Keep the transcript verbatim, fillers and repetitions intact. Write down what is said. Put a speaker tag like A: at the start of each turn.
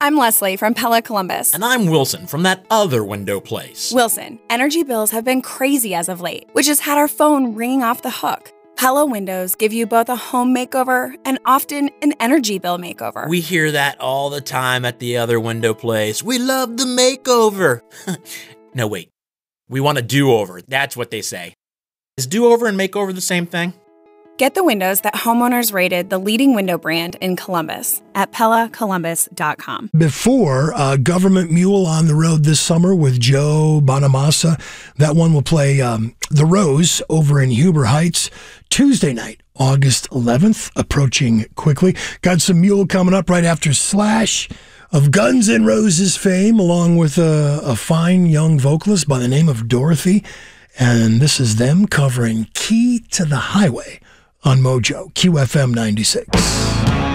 A: I'm Leslie from Pella Columbus.
B: And I'm Wilson from that other window place.
A: Wilson, energy bills have been crazy as of late, which has had our phone ringing off the hook. Pella Windows give you both a home makeover and often an energy bill makeover.
B: We hear that all the time at the other window place. We love the makeover. No, wait. We want a do-over. That's what they say. Is do-over and makeover the same thing?
A: Get the windows that homeowners rated the leading window brand in Columbus at Pella Columbus dot com.
C: Before uh, Government Mule on the road this summer with Joe Bonamassa, that one will play um, The Rose over in Huber Heights Tuesday night, August eleventh, approaching quickly. Got some Mule coming up right after Slash of Guns N' Roses fame, along with a, a fine young vocalist by the name of Dorothy. And this is them covering Key to the Highway on Mojo, Q F M ninety-six.